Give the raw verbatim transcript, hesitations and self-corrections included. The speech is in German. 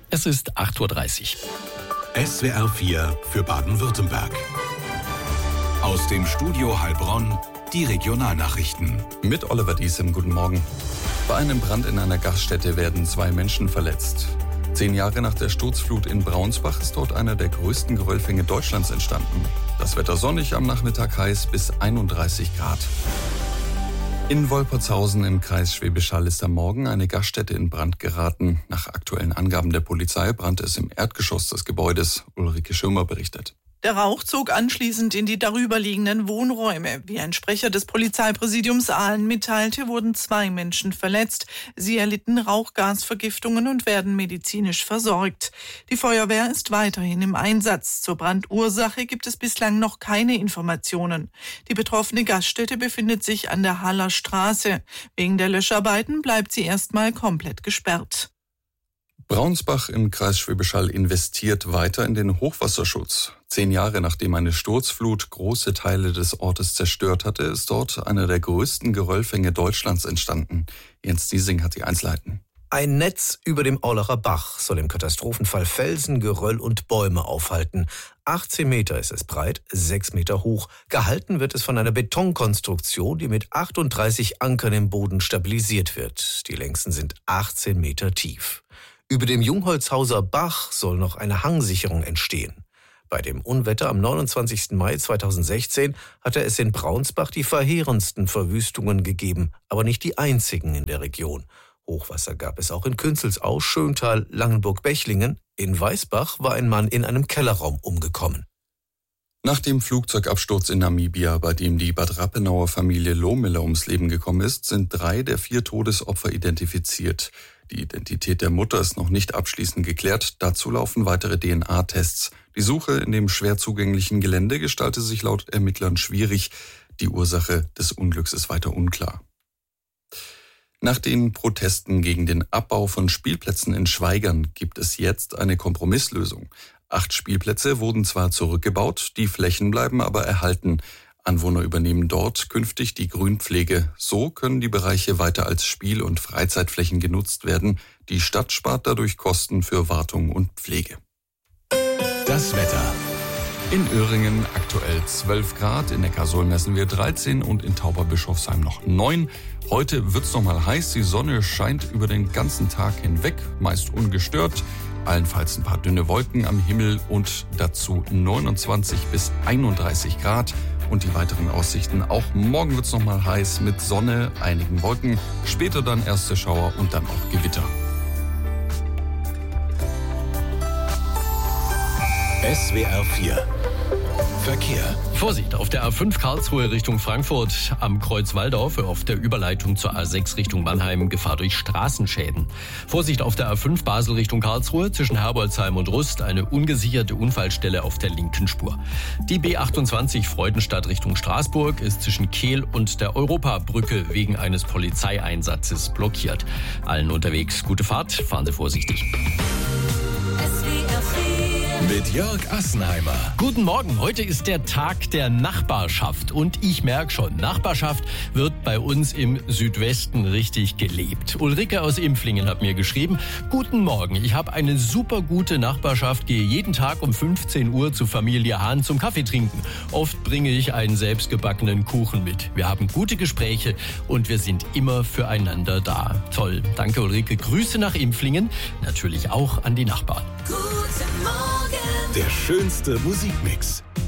Es ist acht Uhr dreißig. S W R vier für Baden-Württemberg. Aus dem Studio Heilbronn die Regionalnachrichten. Mit Oliver Diesem, guten Morgen. Bei einem Brand in einer Gaststätte werden zwei Menschen verletzt. Zehn Jahre nach der Sturzflut in Braunsbach ist dort einer der größten Geröllfänge Deutschlands entstanden. Das Wetter sonnig, am Nachmittag heiß bis einunddreißig Grad. In Wolpertshausen im Kreis Schwäbisch Hall ist am Morgen eine Gaststätte in Brand geraten. Nach aktuellen Angaben der Polizei brannte es im Erdgeschoss des Gebäudes. Ulrike Schirmer berichtet. Der Rauch zog anschließend in die darüberliegenden Wohnräume. Wie ein Sprecher des Polizeipräsidiums Aalen mitteilte, wurden zwei Menschen verletzt. Sie erlitten Rauchgasvergiftungen und werden medizinisch versorgt. Die Feuerwehr ist weiterhin im Einsatz. Zur Brandursache gibt es bislang noch keine Informationen. Die betroffene Gaststätte befindet sich an der Haller Straße. Wegen der Löscharbeiten bleibt sie erstmal komplett gesperrt. Braunsbach im Kreis Schwäbisch Hall investiert weiter in den Hochwasserschutz. Zehn Jahre nachdem eine Sturzflut große Teile des Ortes zerstört hatte, ist dort einer der größten Geröllfänge Deutschlands entstanden. Jens Diesing hat die Einzelheiten. Ein Netz über dem Aulacher Bach soll im Katastrophenfall Felsen, Geröll und Bäume aufhalten. achtzehn Meter ist es breit, sechs Meter hoch. Gehalten wird es von einer Betonkonstruktion, die mit achtunddreißig Ankern im Boden stabilisiert wird. Die längsten sind achtzehn Meter tief. Über dem Jungholzhauser Bach soll noch eine Hangsicherung entstehen. Bei dem Unwetter am neunundzwanzigsten Mai zweitausendsechzehn hatte es in Braunsbach die verheerendsten Verwüstungen gegeben, aber nicht die einzigen in der Region. Hochwasser gab es auch in Künzelsau, Schöntal, Langenburg-Bechlingen. In Weißbach war ein Mann in einem Kellerraum umgekommen. Nach dem Flugzeugabsturz in Namibia, bei dem die Bad Rappenauer Familie Lohmiller ums Leben gekommen ist, sind drei der vier Todesopfer identifiziert. Die Identität der Mutter ist noch nicht abschließend geklärt. Dazu laufen weitere D N A-Tests. Die Suche in dem schwer zugänglichen Gelände gestaltet sich laut Ermittlern schwierig. Die Ursache des Unglücks ist weiter unklar. Nach den Protesten gegen den Abbau von Spielplätzen in Schwaigern gibt es jetzt eine Kompromisslösung. Acht Spielplätze wurden zwar zurückgebaut, die Flächen bleiben aber erhalten. Anwohner übernehmen dort künftig die Grünpflege. So können die Bereiche weiter als Spiel- und Freizeitflächen genutzt werden. Die Stadt spart dadurch Kosten für Wartung und Pflege. Das Wetter. In Öhringen aktuell zwölf Grad, in Neckarsulm messen wir dreizehn und in Tauberbischofsheim noch neun. Heute wird's noch mal heiß, die Sonne scheint über den ganzen Tag hinweg, meist ungestört. Allenfalls ein paar dünne Wolken am Himmel und dazu neunundzwanzig bis einunddreißig Grad. Und die weiteren Aussichten, auch morgen wird's noch mal heiß mit Sonne, einigen Wolken, später dann erste Schauer und dann auch Gewitter. S W R vier Verkehr. Vorsicht, auf der A fünf Karlsruhe Richtung Frankfurt am Kreuz Walldorf auf der Überleitung zur A sechs Richtung Mannheim Gefahr durch Straßenschäden. Vorsicht auf der A fünf Basel Richtung Karlsruhe zwischen Herbolzheim und Rust eine ungesicherte Unfallstelle auf der linken Spur. Die B achtundzwanzig Freudenstadt Richtung Straßburg ist zwischen Kehl und der Europabrücke wegen eines Polizeieinsatzes blockiert. Allen unterwegs gute Fahrt, fahren Sie vorsichtig. Mit Jörg Assenheimer. Guten Morgen, heute ist der Tag der Nachbarschaft und ich merke schon, Nachbarschaft wird bei uns im Südwesten richtig gelebt. Ulrike aus Impflingen hat mir geschrieben, guten Morgen, ich habe eine super gute Nachbarschaft, gehe jeden Tag um fünfzehn Uhr zu Familie Hahn zum Kaffee trinken. Oft bringe ich einen selbstgebackenen Kuchen mit. Wir haben gute Gespräche und wir sind immer füreinander da. Toll, danke Ulrike, Grüße nach Impflingen, natürlich auch an die Nachbarn. Der schönste Musikmix.